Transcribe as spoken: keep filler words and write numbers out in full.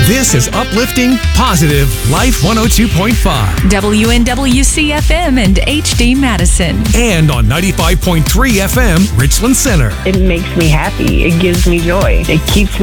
This is uplifting, positive Life one oh two point five. W N W C F M and H D Madison. And on ninety-five point three F M, Richland Center. It makes me happy. It gives me joy. It keeps